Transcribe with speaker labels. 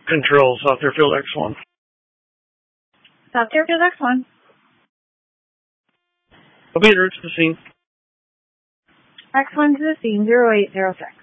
Speaker 1: Control, South Airfield X1.
Speaker 2: South Airfield X1.
Speaker 1: I'll be en route to the scene.
Speaker 2: X1 to the scene, 0806.